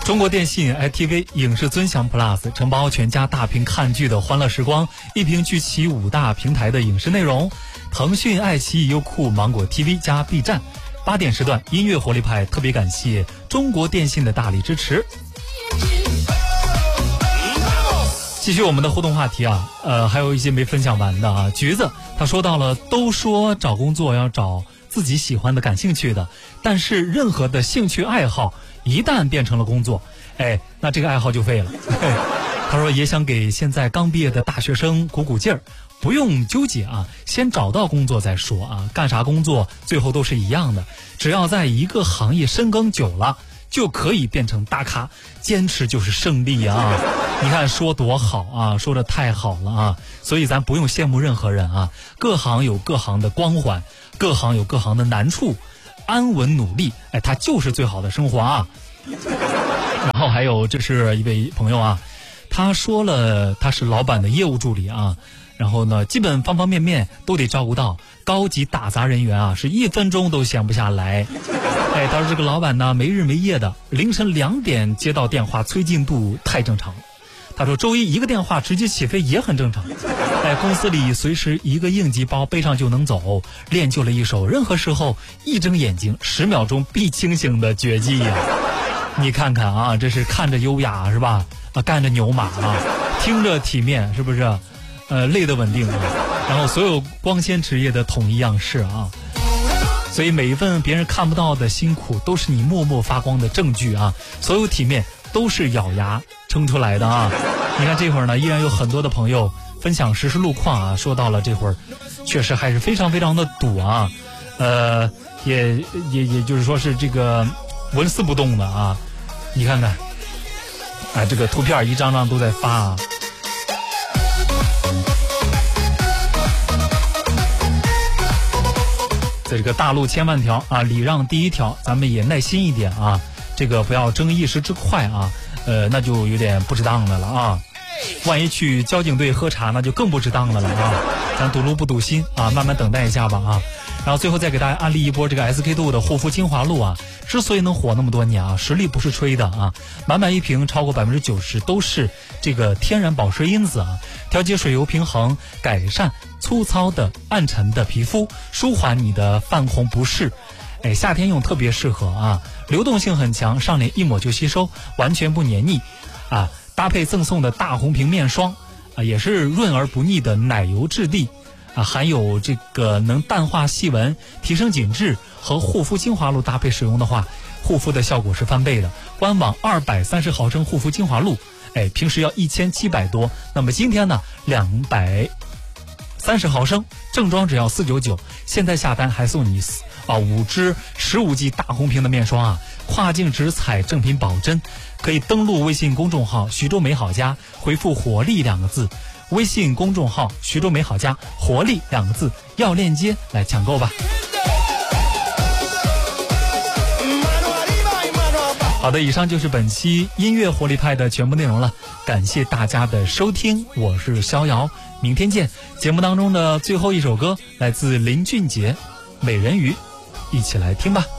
中国电信 ITV 影视尊享 Plus 承包全家大屏看剧的欢乐时光，一屏聚齐5大平台的影视内容。腾讯、爱奇艺、优酷、芒果 TV 加 B 站。8点时段，音乐活力派特别感谢中国电信的大力支持。继续我们的互动话题啊，还有一些没分享完的啊。橘子他说到了，都说找工作要找自己喜欢的、感兴趣的，但是任何的兴趣爱好一旦变成了工作，那这个爱好就废了。他说也想给现在刚毕业的大学生鼓劲儿，不用纠结啊，先找到工作再说啊，干啥工作最后都是一样的，只要在一个行业深耕久了，就可以变成大咖，坚持就是胜利啊！你看说多好啊，说的太好了啊！所以咱不用羡慕任何人啊，各行有各行的光环，各行有各行的难处，安稳努力，它就是最好的生活啊！然后还有，这是一位朋友啊，他说了他是老板的业务助理啊，然后呢，基本方方面面都得照顾到，高级打杂人员啊，是1分钟都闲不下来。他说这个老板呢，没日没夜的，凌晨2点接到电话催进度，太正常了。他说周一1个电话直接起飞也很正常。公司里随时一个应急包背上就能走，练就了一手任何时候一睁眼睛10秒钟必清醒的绝技呀。你看看啊，这是看着优雅是吧？干着牛马啊，听着体面是不是？累得稳定啊，然后所有光鲜职业的统一样式啊。所以每一份别人看不到的辛苦，都是你默默发光的证据啊！所有体面都是咬牙撑出来的啊！你看这会儿呢，依然有很多的朋友分享实时路况啊，说到了这会儿，确实还是非常非常的堵啊，也就是说是这个纹丝不动的啊！你看看，这个图片一张张都在发啊！在这个大路千万条啊，礼让第一条，咱们也耐心一点啊，这个不要争一时之快啊，那就有点不值当的了啊。万一去交警队喝茶，那就更不值当的了啊。咱堵路不堵心啊，慢慢等待一下吧啊。然后最后再给大家安利一波这个 SK two 的护肤精华露啊，之所以能火那么多年啊，实力不是吹的啊，满满一瓶超过90%都是这个天然保湿因子啊，调节水油平衡，改善粗糙的暗沉的皮肤，舒缓你的泛红不适。夏天用特别适合啊，流动性很强，上脸一抹就吸收，完全不黏腻啊。搭配赠送的大红瓶面霜啊，也是润而不腻的奶油质地啊，含有这个能淡化细纹、提升紧致，和护肤精华露搭配使用的话，护肤的效果是翻倍的。官网230毫升护肤精华露，平时要1700多，那么今天呢230毫升，正装只要499，现在下单还送你5支15G 大红瓶的面霜啊，跨境直采正品保真。可以登录微信公众号徐州美好家，回复活力2个字，微信公众号徐州美好家，活力2个字，要链接来抢购吧。好的，以上就是本期音乐活力派的全部内容了，感谢大家的收听，我是逍遥，明天见。节目当中的最后一首歌来自林俊杰《美人鱼》，一起来听吧。